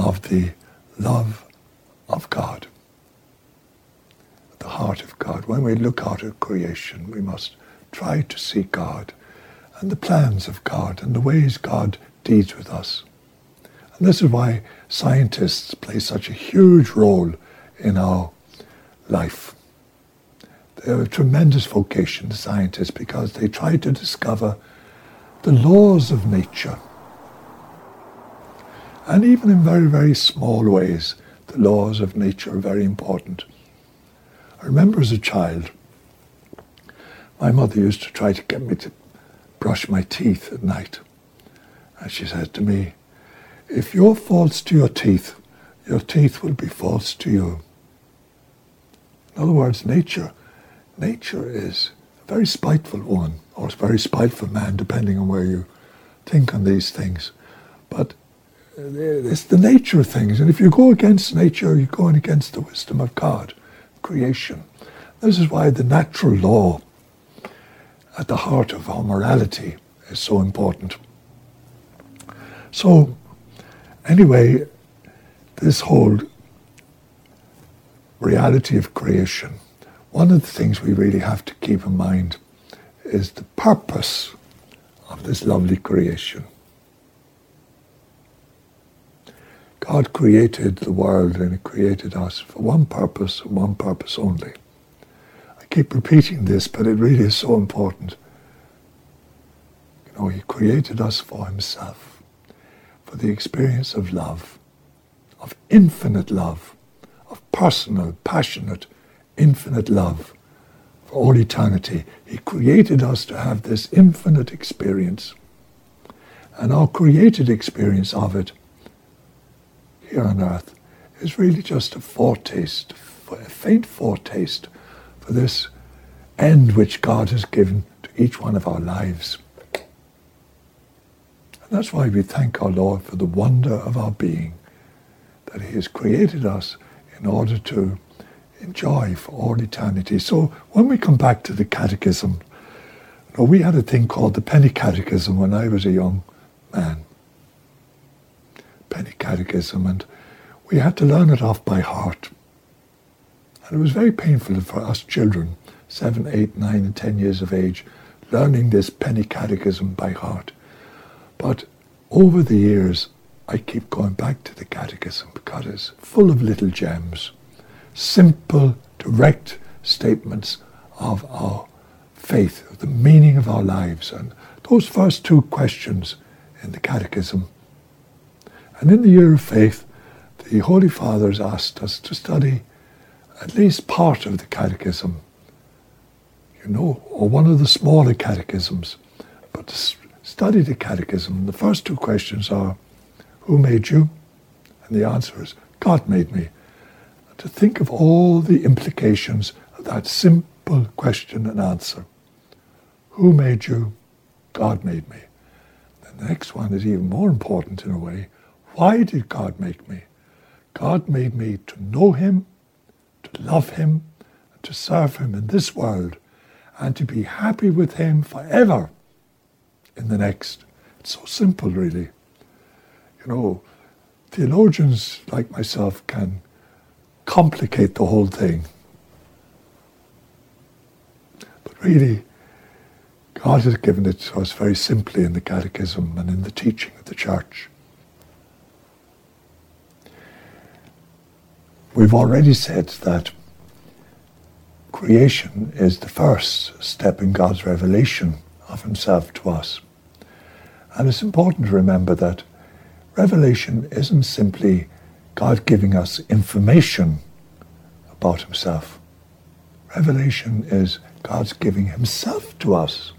of the love of God, the heart of God. When we look out at creation, we must try to see God and the plans of God and the ways God deals with us. And this is why scientists play such a huge role in our life. They have a tremendous vocation, the scientists, because they try to discover the laws of nature. And even in very, very small ways, the laws of nature are very important. I remember as a child, my mother used to try to get me to brush my teeth at night. And she said to me, if you're false to your teeth will be false to you. In other words, nature is a very spiteful woman, or a very spiteful man, depending on where you think on these things. But it's the nature of things. And if you go against nature, you're going against the wisdom of God, creation. This is why the natural law at the heart of our morality is so important. So, anyway, this whole reality of creation, one of the things we really have to keep in mind is the purpose of this lovely creation. God created the world and He created us for one purpose and one purpose only. I keep repeating this, but it really is so important. You know, He created us for Himself, for the experience of love, of infinite love, of personal, passionate, infinite love for all eternity. He created us to have this infinite experience. And our created experience of it here on earth is really just a foretaste, a faint foretaste for this end which God has given to each one of our lives. And that's why we thank our Lord for the wonder of our being, that He has created us in order to enjoy for all eternity. So when we come back to the catechism, you know, we had a thing called the Penny Catechism when I was a young man. Penny Catechism, and we had to learn it off by heart. And it was very painful for us children, 7, 8, 9 and 10 years of age, learning this Penny Catechism by heart. But over the years, I keep going back to the Catechism because it's full of little gems, simple, direct statements of our faith, of the meaning of our lives. And those first two questions in the Catechism. And in the Year of Faith, the Holy Fathers asked us to study at least part of the Catechism, you know, or one of the smaller catechisms, but to study the Catechism. The first two questions are, who made you? And the answer is, God made me. And to think of all the implications of that simple question and answer. Who made you? God made me. And the next one is even more important in a way. Why did God make me? God made me to know Him, to love Him, and to serve Him in this world, and to be happy with Him forever in the next. It's so simple, really. You know, theologians like myself can complicate the whole thing. But really, God has given it to us very simply in the Catechism and in the teaching of the Church. We've already said that creation is the first step in God's revelation of Himself to us. And it's important to remember that revelation isn't simply God giving us information about Himself. Revelation is God's giving Himself to us.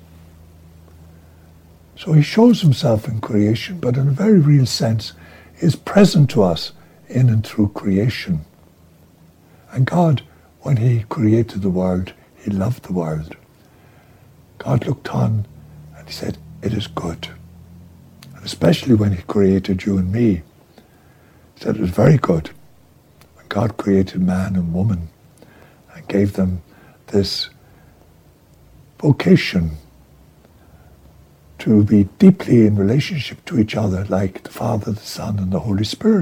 So He shows Himself in creation, but in a very real sense, He is present to us in and through creation. And God, when He created the world, He loved the world. God looked on and He said, it is good. And especially when He created you and me, He said it was very good. When God created man and woman and gave them this vocation to be deeply in relationship to each other, like the Father, the Son, and the Holy Spirit.